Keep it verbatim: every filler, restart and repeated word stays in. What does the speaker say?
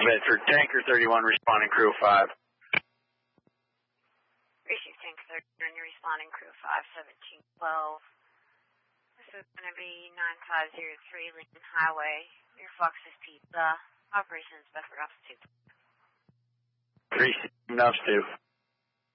Bedford, Tanker thirty-one, responding crew five. Receive Tanker thirty-one, you're responding crew five, seventeen twelve. This is going to be nine five zero three Lincoln Highway. Your Fox's Pizza. Operations Bedford Office two. Three, Nubs two.